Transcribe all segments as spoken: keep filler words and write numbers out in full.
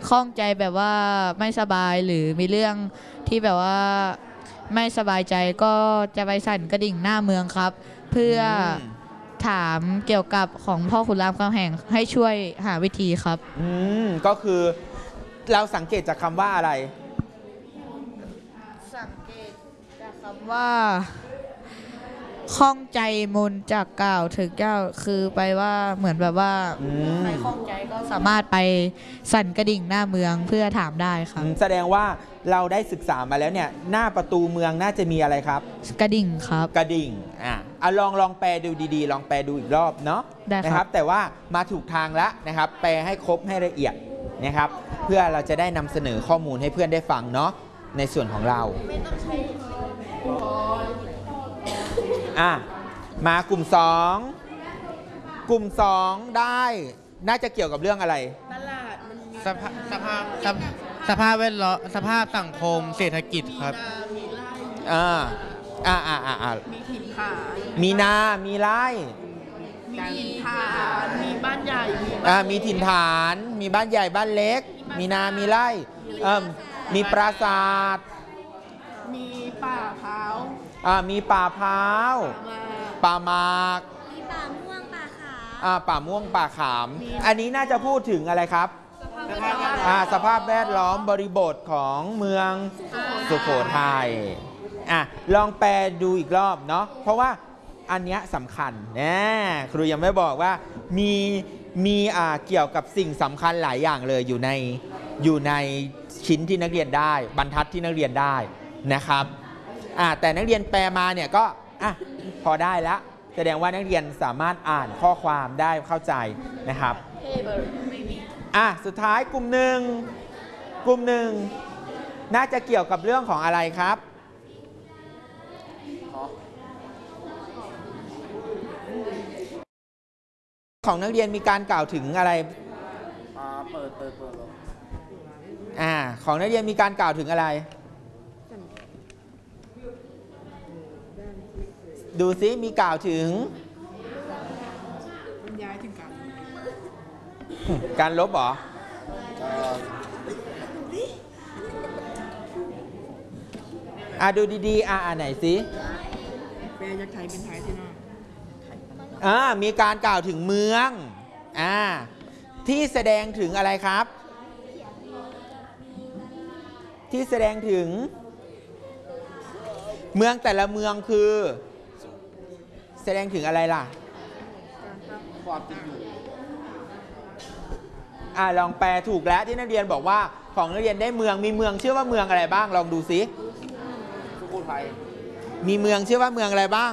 ข้องใจแบบว่าไม่สบายหรือมีเรื่องที่แบบว่าไม่สบายใจก็จะไปสั่นกระดิ่งหน้าเมืองครับเพื่อถามเกี่ยวกับของพ่อขุนรามคำแหงให้ช่วยหาวิธีครับอืมก็คือเราสังเกตจากคำว่าอะไรสังเกตจากคำว่าข้องใจมนจากกล่าวถึงเจ้าคือไปว่าเหมือนแบบว่าใครข้องใจก็สามารถไปสั่นกระดิ่งหน้าเมืองเพื่อถามได้ครับแสดงว่าเราได้ศึกษามาแล้วเนี่ยหน้าประตูเมืองน่าจะมีอะไรครับกระดิ่งครับกระดิ่งอ่ะเอาลองลองแปลดูดีๆลองแปลดูอีกรอบเนาะได้นะครับแต่ว่ามาถูกทางแล้วนะครับแปลให้ครบให้ละเอียดนะครับเพื่อเราจะได้นำเสนอข้อมูลให้เพื่อนได้ฟังเนาะในส่วนของเราอ่ะมากลุ่มสองกลุ่มสองได้น่าจะเกี่ยวกับเรื่องอะไรตลาดมันสภาพสภาพสภาพแวดล้อมสภาพสังคมเศรษฐกิจครับอ่าอ่าอ่าอ่ามีถิ่นฐานมีนามีไร่มีถิ่นฐานมีบ้านใหญ่อ่ามีถิ่นฐานมีบ้านใหญ่บ้านเล็กมีนามีไร่เอ่อมีปราสาทมีป่าพร้าวอ่ามีป่าพร้าวป่าหมากมีป่าม่วงป่าขามอ่าป่าม่วงป่าขามอันนี้น่าจะพูดถึงอะไรครับอ่าสภาพแวดล้อมบริบทของเมืองสุโขทัยอ่ะลองแปลดูอีกรอบเนาะเพราะว่าอันเนี้ยสำคัญนะครูยังไม่บอกว่ามีมีอ่าเกี่ยวกับสิ่งสำคัญหลายอย่างเลยอยู่ในอยู่ในชิ้นที่นักเรียนได้บรรทัดที่นักเรียนได้นะครับอ่าแต่นักเรียนแปลมาเนี่ยก็อ่ะพอได้แล้วแสดงว่านักเรียนสามารถอ่านข้อความได้เข้าใจนะครับอ่ะสุดท้ายกลุ่มหนึ่งกลุ่มหนึ่งน่าจะเกี่ยวกับเรื่องของอะไรครับของนักเรียนมีการกล่าวถึงอะไรเปิดเปิดเปิดอ่าของนักเรียนมีการกล่าวถึงอะไรดูซิมีกล่าวถึงบรรยายถึงการการลบเหรออ่าดูดีๆอ่าอ่าไหนซิแปลจากไทยเป็นไทยที่น่าอ่ามีการกล่าวถึงเมืองอ่าที่แสดงถึงอะไรครับที่แสดงถึงเมืองแต่ละเมืองคือแสดงถึงอะไรล่ะความจริงอยู่อ่าลองแปลถูกแล้วที่นักเรียนบอกว่าของนักเรียนได้เมืองมีเมืองชื่อว่าเมืองอะไรบ้างลองดูซิสุโขทัยมีเมืองชื่อว่าเมืองอะไรบ้าง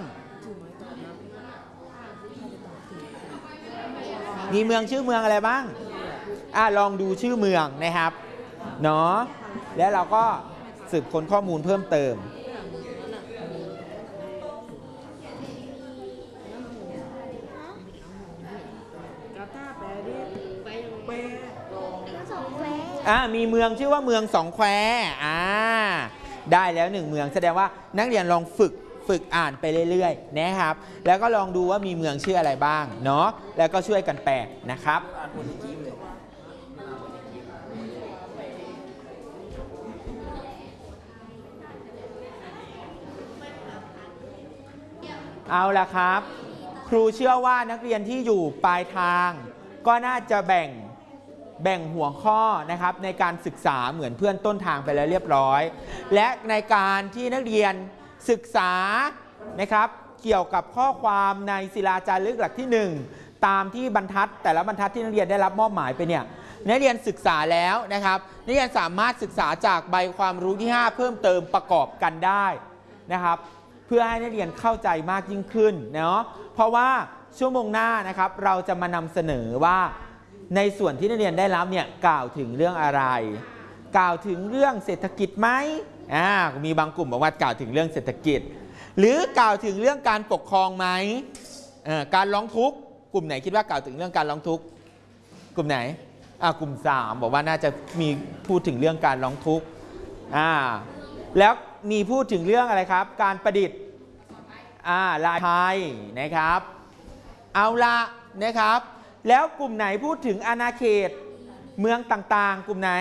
มีเมืองชื่อเมืองอะไรบ้างอ่าลองดูชื่อเมืองนะครับเนาะแล้วเราก็สืบค้นข้อมูลเพิ่มเติมอ่ามีเมืองชื่อว่าเมืองสองแควอ่าได้แล้วหนึ่งเมืองแสดงว่านักเรียนลองฝึกฝึกอ่านไปเรื่อยๆนะครับแล้วก็ลองดูว่ามีเมืองชื่ออะไรบ้างเนาะแล้วก็ช่วยกันแปลนะครับเอาล่ะครับครูเชื่อว่านักเรียนที่อยู่ปลายทางก็น่าจะแบ่งแบ่งหัวข้อนะครับในการศึกษาเหมือนเพื่อนต้นทางไปแล้วเรียบร้อยและในการที่นักเรียนศึกษานะครับเกี่ยวกับข้อความในศิลาจารึกหลักที่หนึ่งตามที่บรรทัดแต่ละบรรทัดที่นักเรียนได้รับมอบหมายไปเนี่ยนักเรียนศึกษาแล้วนะครับนักเรียนสามารถศึกษาจากใบความรู้ที่ห้าเพิ่มเติมประกอบกันได้นะครับเพื่อให้นักเรียนเข้าใจมากยิ่งขึ้นเนาะเพราะว่าชั่วโมงหน้านะครับเราจะมานำเสนอว่าในส่วนที่นักเรียนได้รับเนี่ยกล่าวถึงเรื่องอะไรกล่าวถึงเรื่องเศรษฐกิจไหมอ่ามีบางกลุ่มบอกว่ากล่าวถึงเรื่องเศรษฐกิจหรือกล่าวถึงเรื่องการปกครองไหมการร้องทุกข์กลุ่มไหนคิดว่ากล่าวถึงเรื่องการร้องทุกข์กลุ่มไหนอ่ากลุ่มสามบอกว่าน่าจะมีพูดถึงเรื่องการร้องทุกข์อ่าแล้วมีพูดถึงเรื่องอะไรครับการประดิษฐ์อ่าลายไทยนะครับเอาละนะครับแล้วกลุ่มไหนพูดถึงอาณาเขตเมืองต่างๆกลุ่มไหน